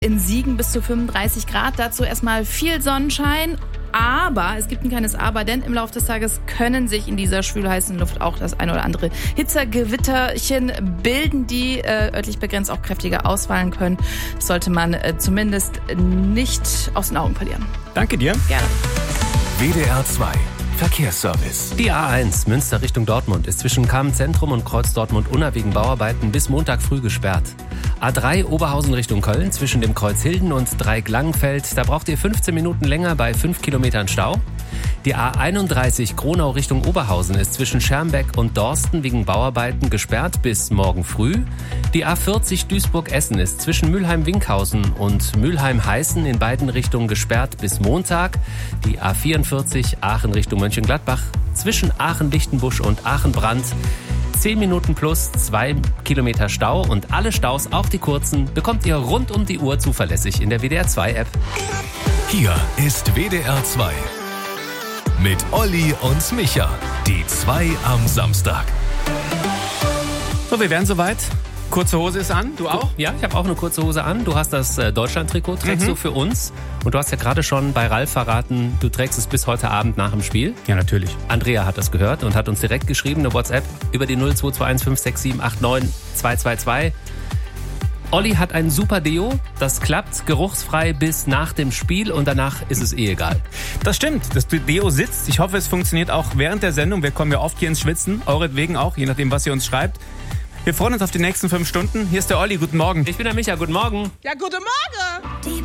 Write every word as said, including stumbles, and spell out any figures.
In Siegen bis zu fünfunddreißig Grad, dazu erstmal viel Sonnenschein. Aber es gibt ein kleines Aber, denn im Laufe des Tages können sich in dieser schwül-heißen Luft auch das eine oder andere Hitzegewitterchen bilden, die äh, örtlich begrenzt auch kräftiger ausfallen können. Das sollte man äh, zumindest nicht aus den Augen verlieren. Danke dir. Gerne. W D R zwei Verkehrsservice. Die A eins Münster Richtung Dortmund ist zwischen Kamen-Zentrum und Kreuz Dortmund-Unna wegen Bauarbeiten bis Montag früh gesperrt. A drei Oberhausen Richtung Köln zwischen dem Kreuz Hilden und Dreieck-Langenfeld. Da braucht ihr fünfzehn Minuten länger bei fünf Kilometern Stau. Die A einunddreißig Gronau Richtung Oberhausen ist zwischen Schermbeck und Dorsten wegen Bauarbeiten gesperrt bis morgen früh. Die A vierzig Duisburg-Essen ist zwischen Mülheim-Winkhausen und Mülheim-Heißen in beiden Richtungen gesperrt bis Montag. Die A vierundvierzig Aachen Richtung Mönchengladbach zwischen Aachen-Lichtenbusch und Aachen-Brand. zehn Minuten plus zwei Kilometer Stau und alle Staus, auch die kurzen, bekommt ihr rund um die Uhr zuverlässig in der W D R zwei App. Hier ist W D R zwei mit Olli und Micha. Die zwei am Samstag. So, wir wären soweit. Kurze Hose ist an, du auch? Ja, ich habe auch eine kurze Hose an. Du hast das äh, Deutschland-Trikot, trägst Mhm. du für uns. Und du hast ja gerade schon bei Ralf verraten, du trägst es bis heute Abend nach dem Spiel. Ja, natürlich. Andrea hat das gehört und hat uns direkt geschrieben, eine WhatsApp über die null zwei zwei eins fünf sechs sieben acht neun zwei zwei zwei. Olli hat ein super Deo, das klappt geruchsfrei bis nach dem Spiel und danach ist es eh egal. Das stimmt, das Deo sitzt. Ich hoffe, es funktioniert auch während der Sendung. Wir kommen ja oft hier ins Schwitzen, euretwegen auch, je nachdem, was ihr uns schreibt. Wir freuen uns auf die nächsten fünf Stunden. Hier ist der Olli, guten Morgen. Ich bin der Micha, guten Morgen. Ja, guten Morgen. Die